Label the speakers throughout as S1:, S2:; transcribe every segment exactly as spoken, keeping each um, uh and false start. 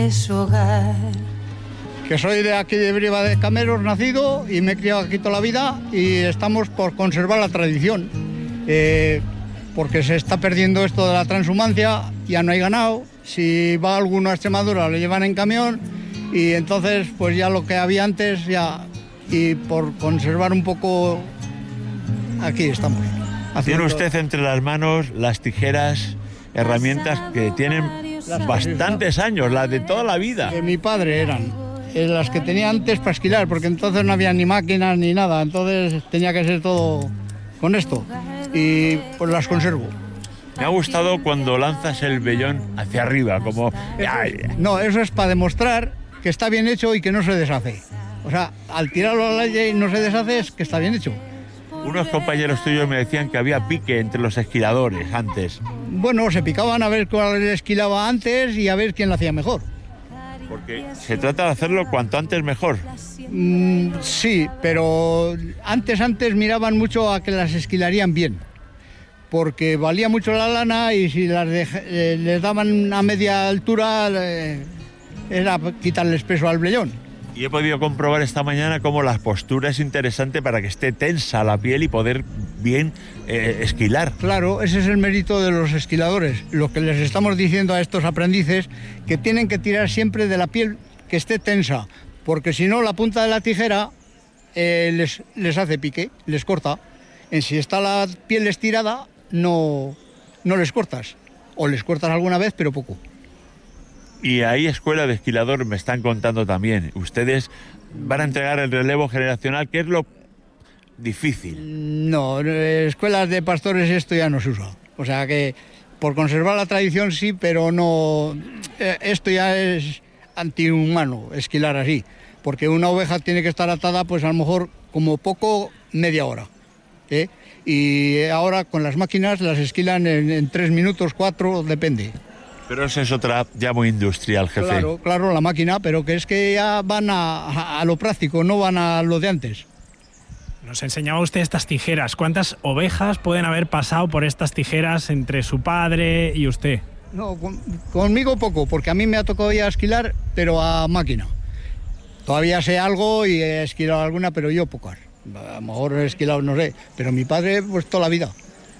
S1: Que soy de aquí de Briva de Cameros, nacido, y me he criado aquí toda la vida, y estamos por conservar la tradición, eh, porque se está perdiendo esto de la transhumancia, ya no hay ganado, si va alguno a Extremadura lo llevan en camión, y entonces pues ya lo que había antes, ya, y por conservar un poco, aquí estamos.
S2: Tiene usted entre las manos las tijeras, herramientas que tienen bastantes años, las de toda la vida.
S1: De mi padre eran. Las que tenía antes para esquilar, porque entonces no había ni máquinas ni nada, entonces tenía que ser todo con esto, y pues las conservo.
S2: Me ha gustado cuando lanzas el vellón hacia arriba, como...
S1: No, eso es para demostrar que está bien hecho y que no se deshace. O sea, al tirarlo al aire y no se deshace, es que está bien hecho.
S2: Unos compañeros tuyos me decían que había pique entre los esquiladores antes.
S1: Bueno, se picaban a ver cuál esquilaba antes y a ver quién lo hacía mejor.
S2: Porque se trata de hacerlo cuanto antes mejor.
S1: Mm, sí, pero antes, antes miraban mucho a que las esquilarían bien, porque valía mucho la lana y si las de, eh, les daban a media altura eh, era quitarles peso al vellón.
S2: Y he podido comprobar esta mañana cómo la postura es interesante para que esté tensa la piel y poder bien eh, esquilar.
S1: Claro, ese es el mérito de los esquiladores. Lo que les estamos diciendo a estos aprendices, que tienen que tirar siempre de la piel que esté tensa, porque si no la punta de la tijera eh, les, les hace pique, les corta. En si está la piel estirada, no, no les cortas. O les cortas alguna vez, pero poco.
S2: Y ahí escuela de esquilador me están contando también. Ustedes van a entregar el relevo generacional, que es lo difícil.
S1: No, escuelas de pastores esto ya no se usa. O sea que por conservar la tradición sí, pero no... Esto ya es antihumano, esquilar así. Porque una oveja tiene que estar atada pues a lo mejor como poco media hora. ¿eh? Y ahora con las máquinas las esquilan en, en tres minutos, cuatro, depende.
S2: Pero eso es otra ya muy industrial, jefe.
S1: Claro, claro, la máquina, pero que es que ya van a, a, a lo práctico, no van a lo de antes.
S3: Nos enseñaba usted estas tijeras. ¿Cuántas ovejas pueden haber pasado por estas tijeras entre su padre y usted?
S1: No, con, conmigo poco, porque a mí me ha tocado ya esquilar, pero a máquina. Todavía sé algo y he esquilado alguna, pero yo pocas. A lo mejor he esquilado, no sé, pero mi padre pues toda la vida.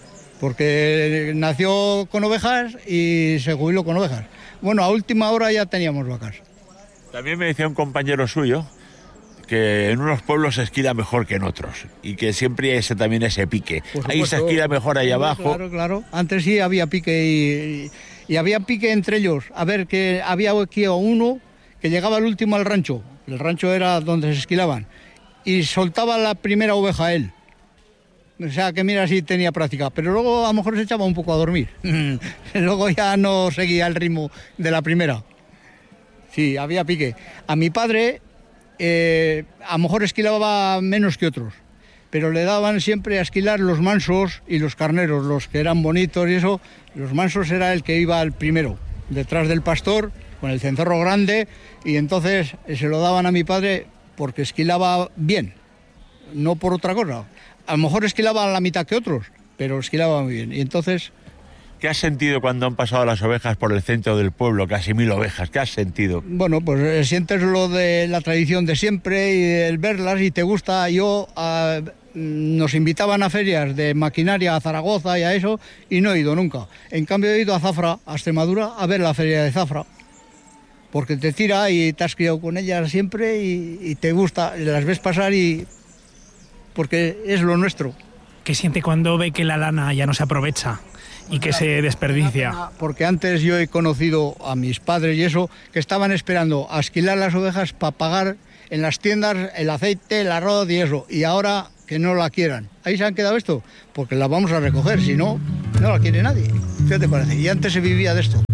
S1: Porque nació con ovejas y se jubiló con ovejas. Bueno, a última hora ya teníamos vacas.
S2: También me decía un compañero suyo que en unos pueblos se esquila mejor que en otros y que siempre hay ese, también ese pique. Ahí se esquila mejor ahí abajo.
S1: Claro, claro. Antes sí había pique y, y, y había pique entre ellos. A ver, que había aquí uno que llegaba al último al rancho. El rancho era donde se esquilaban. Y soltaba la primera oveja él. O sea, que mira si tenía práctica, pero luego a lo mejor se echaba un poco a dormir. Luego ya no seguía el ritmo de la primera. Sí, había pique. A mi padre, eh, a lo mejor esquilaba menos que otros, pero le daban siempre a esquilar los mansos y los carneros, los que eran bonitos y eso. Los mansos era el que iba al primero, detrás del pastor, con el cencerro grande, y entonces se lo daban a mi padre porque esquilaba bien, no por otra cosa. A lo mejor esquilaba la mitad que otros, pero esquilaba muy bien. Y entonces...
S2: ¿Qué has sentido cuando han pasado las ovejas por el centro del pueblo? Casi mil ovejas. ¿Qué has sentido?
S1: Bueno, pues eh, sientes lo de la tradición de siempre y el verlas y te gusta. Yo... Uh, nos invitaban a ferias de maquinaria a Zaragoza y a eso, y no he ido nunca. En cambio he ido a Zafra, a Extremadura, a ver la feria de Zafra. Porque te tira y te has criado con ellas siempre y, y te gusta, las ves pasar y... porque es lo nuestro.
S3: ¿Qué siente cuando ve que la lana ya no se aprovecha y que se desperdicia?
S1: Porque antes yo he conocido a mis padres y eso, que estaban esperando a esquilar las ovejas para pagar en las tiendas el aceite, el arroz y eso, y ahora que no la quieran. ¿Ahí se han quedado esto? Porque la vamos a recoger, si no, no la quiere nadie. ¿Qué te parece? Y antes se vivía de esto.